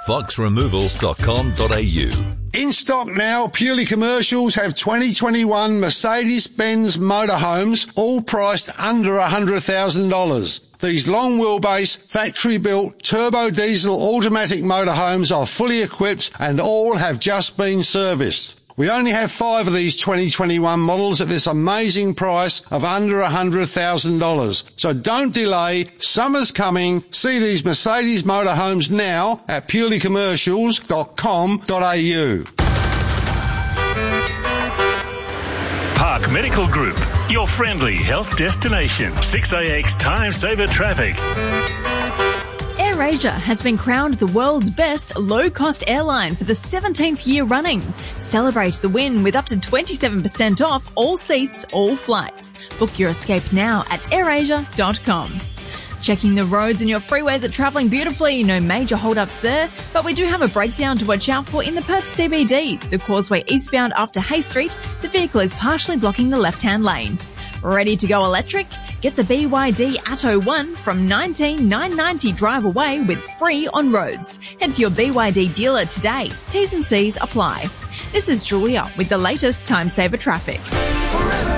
foxremovals.com.au. In stock now, Purely Commercials have 2021 Mercedes-Benz motorhomes, all priced under $100,000. These long wheelbase, factory-built, turbo diesel automatic motorhomes are fully equipped and all have just been serviced. We only have 5 of these 2021 models at this amazing price of under $100,000. So don't delay. Summer's coming. See these Mercedes motorhomes now at purelycommercials.com.au. Park Medical Group, your friendly health destination. 6AX Time Saver Traffic. AirAsia has been crowned the world's best low-cost airline for the 17th year running. Celebrate the win with up to 27% off all seats, all flights. Book your escape now at airasia.com. Checking the roads and your freeways are travelling beautifully. No major hold-ups there, but we do have a breakdown to watch out for in the Perth CBD. The causeway eastbound after Hay Street, the vehicle is partially blocking the left-hand lane. Ready to go electric? Get the BYD Atto 1 from $19,990 drive away with free on roads. Head to your BYD dealer today. T's and C's apply. This is Julia with the latest Time Saver Traffic.